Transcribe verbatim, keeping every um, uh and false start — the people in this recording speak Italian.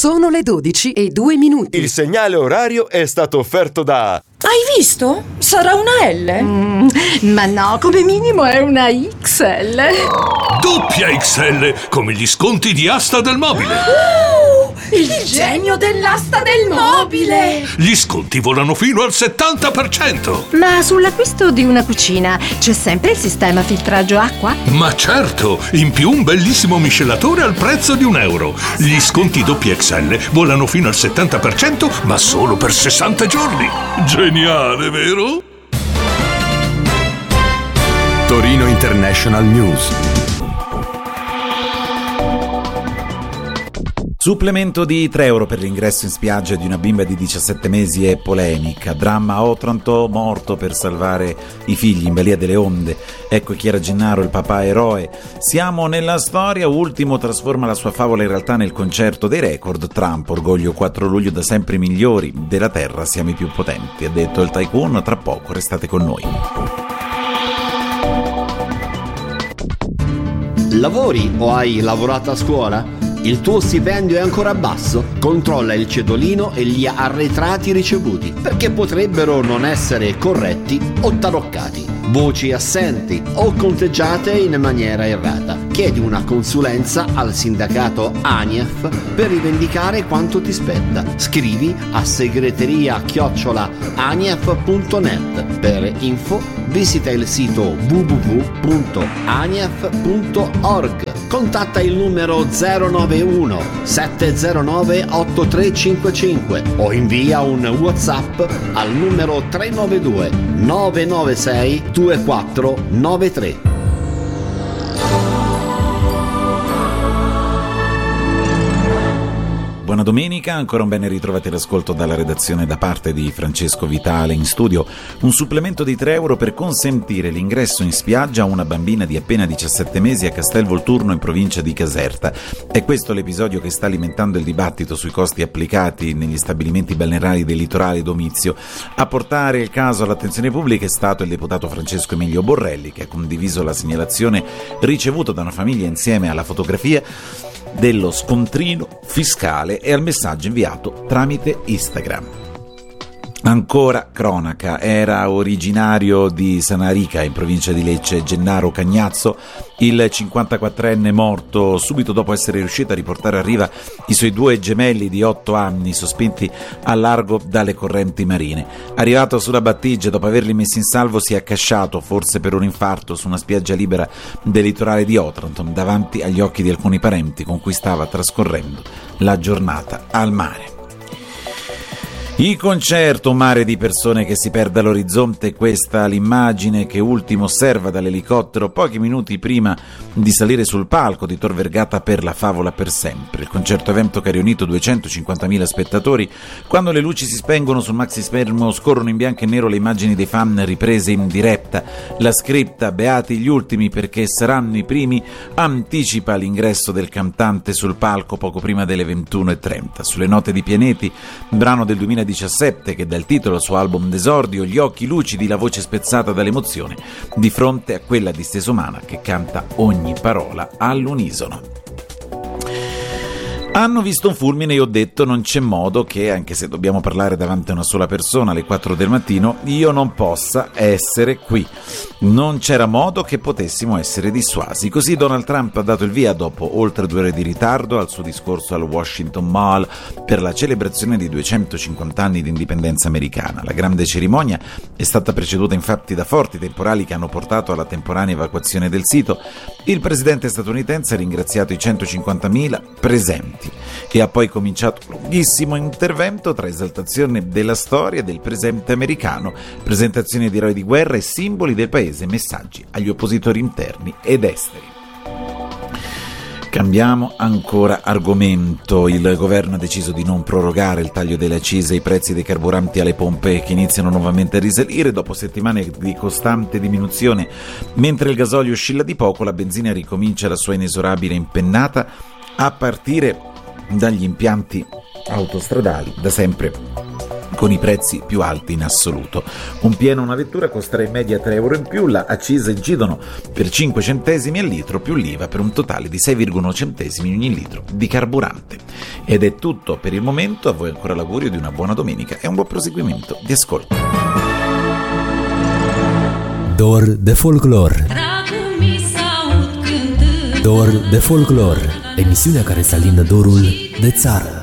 Sono le dodici e due minuti. Il segnale orario è stato offerto da... Hai visto? Sarà una L? Mm, ma no, come minimo è una X L. Doppia X L, come gli sconti di Asta del Mobile. Uh, il, il genio dell'asta del mobile. Gli sconti volano fino al settanta per cento. Ma sull'acquisto di una cucina c'è sempre il sistema filtraggio acqua? Ma certo, in più un bellissimo miscelatore al prezzo di un euro. Gli sconti doppia X L volano fino al settanta per cento, ma solo per sessanta giorni. Geniale, vero? Torino International News. Supplemento di tre euro per l'ingresso in spiaggia di una bimba di diciassette mesi e polemica. Dramma a Otranto, morto per salvare i figli in balia delle onde. Ecco Chiara Gennaro, il papà eroe. Siamo nella storia, Ultimo trasforma la sua favola in realtà nel concerto dei record. Trump, orgoglio quattro luglio da sempre i migliori. Della terra siamo i più potenti, ha detto il tycoon. Tra poco restate con noi. Lavori o hai lavorato a scuola? Il tuo stipendio è ancora basso? Controlla il cedolino e gli arretrati ricevuti, perché potrebbero non essere corretti o taroccati, voci assenti o conteggiate in maniera errata. Chiedi una consulenza al sindacato ANIAF per rivendicare quanto ti spetta. Scrivi a segreteria chiocciola aniaf punto net. Per info visita il sito w w w punto aniaf punto org. Contatta il numero zero nove uno sette zero nove otto tre cinque cinque o invia un WhatsApp al numero tre nove due nove nove sei due quattro nove tre. Buona domenica, ancora un bene ritrovati all'ascolto dalla redazione da parte di Francesco Vitale in studio. Un supplemento di tre euro per consentire l'ingresso in spiaggia a una bambina di appena diciassette mesi a Castel Volturno in provincia di Caserta. È questo l'episodio che sta alimentando il dibattito sui costi applicati negli stabilimenti balneari del litorale Domizio. A portare il caso all'attenzione pubblica è stato il deputato Francesco Emilio Borrelli, che ha condiviso la segnalazione ricevuta da una famiglia insieme alla fotografia dello scontrino fiscale e al messaggio inviato tramite Instagram. Ancora cronaca, era originario di Sanarica in provincia di Lecce Gennaro Cagnazzo, il cinquantaquattrenne morto subito dopo essere riuscito a riportare a riva i suoi due gemelli di otto anni sospinti a largo dalle correnti marine. Arrivato sulla battigia, dopo averli messi in salvo, si è accasciato, forse per un infarto, su una spiaggia libera del litorale di Otranto, davanti agli occhi di alcuni parenti con cui stava trascorrendo la giornata al mare. Il concerto, un mare di persone che si perde all'orizzonte, questa l'immagine che Ultimo osserva dall'elicottero pochi minuti prima di salire sul palco di Tor Vergata per La Favola per sempre. Il concerto evento che ha riunito duecentocinquantamila spettatori. Quando le luci si spengono sul maxi schermo scorrono in bianco e nero le immagini dei fan riprese in diretta. La scripta "Beati gli ultimi perché saranno i primi" anticipa l'ingresso del cantante sul palco poco prima delle ventuno e trenta. Sulle note di Pianeti, brano del duemiladiciassette che dà il titolo al suo album d'esordio, gli occhi lucidi, la voce spezzata dall'emozione di fronte a quella di Stesomana che canta ogni parola all'unisono. Hanno visto un fulmine e ho detto non c'è modo che, anche se dobbiamo parlare davanti a una sola persona alle quattro del mattino, io non possa essere qui. Non c'era modo che potessimo essere dissuasi. Così Donald Trump ha dato il via, dopo oltre due ore di ritardo, al suo discorso al Washington Mall per la celebrazione di duecentocinquanta anni di indipendenza americana. La grande cerimonia è stata preceduta infatti da forti temporali che hanno portato alla temporanea evacuazione del sito. Il presidente statunitense ha ringraziato i centocinquantamila presenti e ha poi cominciato un lunghissimo intervento tra esaltazione della storia del presente americano, presentazione di eroi di guerra e simboli del paese, messaggi agli oppositori interni ed esteri. Cambiamo ancora argomento. Il governo ha deciso di non prorogare il taglio delle accise e i prezzi dei carburanti alle pompe che iniziano nuovamente a risalire dopo settimane di costante diminuzione. Mentre il gasolio oscilla di poco, la benzina ricomincia la sua inesorabile impennata a partire dagli impianti autostradali, da sempre con i prezzi più alti in assoluto. Un pieno una vettura costerà in media tre euro in più, la accise incidono per cinque centesimi al litro più l'I V A per un totale di sei virgola uno centesimi ogni litro di carburante. Ed è tutto per il momento, a voi ancora l'augurio di una buona domenica e un buon proseguimento di ascolto. Dor de folclor. Dor de folclor, emisiunea care să alină dorul de țară.